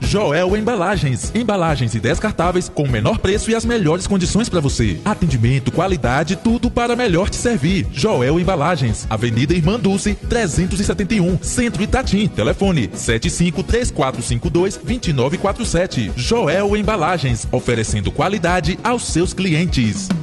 Joel Embalagens. Embalagens e descartáveis com o menor preço e as melhores condições para você. Atendimento, qualidade, tudo para melhor te servir. Joel Embalagens, Avenida Irmã Dulce, 371, Centro Itatim. Telefone 753452-2947. Joel Embalagens, oferecendo qualidade aos seus clientes.